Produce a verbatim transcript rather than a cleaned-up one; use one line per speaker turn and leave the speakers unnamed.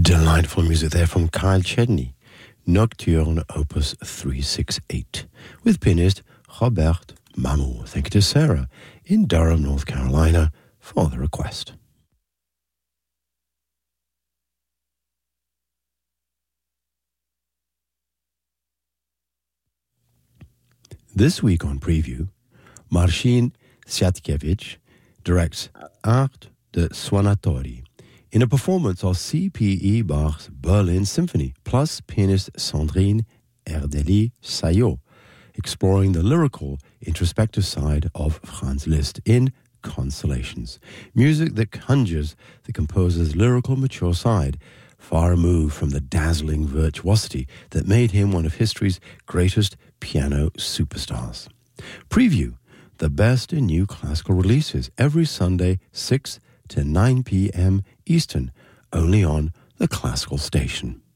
Delightful music there from Kyle Chedney, Nocturne Opus three sixty-eight, with pianist Robert Mamou. Thank you to Sarah in Durham, North Carolina, for the request. This week on Preview, Marcin Siatkiewicz directs Art de Suonatori in a performance of C P E Bach's Berlin Symphony, plus pianist Sandrine Erdely-Sayot, exploring the lyrical, introspective side of Franz Liszt in Constellations, music that conjures the composer's lyrical, mature side, far removed from the dazzling virtuosity that made him one of history's greatest piano superstars. Preview, the best in new classical releases, every Sunday, six to nine p.m. Eastern, only on the Classical Station.